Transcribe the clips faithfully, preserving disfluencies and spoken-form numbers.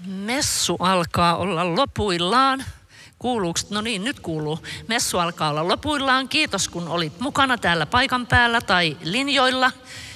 Messu alkaa olla lopuillaan. Kuuluuko? No niin, nyt kuuluu. Messu alkaa olla lopuillaan. Kiitos, kun olit mukana täällä paikan päällä tai linjoilla.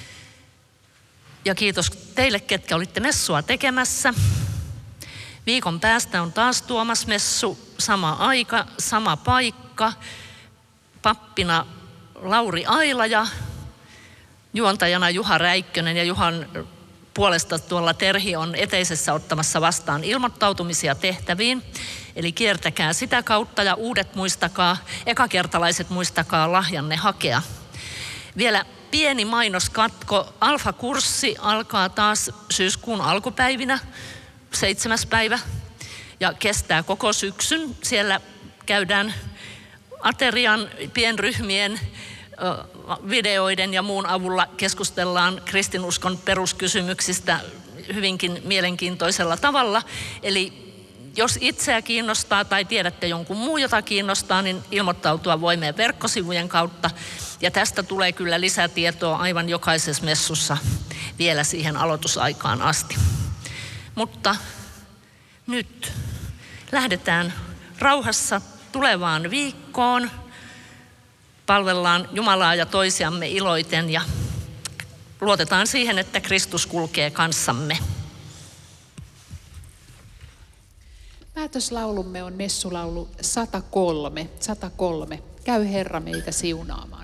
Ja kiitos teille, ketkä olitte messua tekemässä. Viikon päästä on taas Tuomas messu. Sama aika, sama paikka. Pappina Lauri Aila ja juontajana Juha Räikkönen, ja Juhan puolesta tuolla Terhi on eteisessä ottamassa vastaan ilmoittautumisia tehtäviin. Eli kiertäkää sitä kautta ja uudet muistakaa, ekakertalaiset muistakaa lahjanne hakea. Vielä pieni mainoskatko. Alfa-kurssi alkaa taas syyskuun alkupäivinä, seitsemäs päivä, ja kestää koko syksyn. Siellä käydään aterian, pienryhmien, videoiden ja muun avulla keskustellaan kristinuskon peruskysymyksistä hyvinkin mielenkiintoisella tavalla. Eli jos itseä kiinnostaa tai tiedätte jonkun muu, jota kiinnostaa, niin ilmoittautua voi meidän verkkosivujen kautta. Ja tästä tulee kyllä lisätietoa aivan jokaisessa messussa vielä siihen aloitusaikaan asti. Mutta nyt lähdetään rauhassa tulevaan viikkoon. Palvellaan Jumalaa ja toisiamme iloiten ja luotetaan siihen, että Kristus kulkee kanssamme. Päätöslaulumme on messulaulu sata kolme. sata kolme. Käy Herra meitä siunaamaan.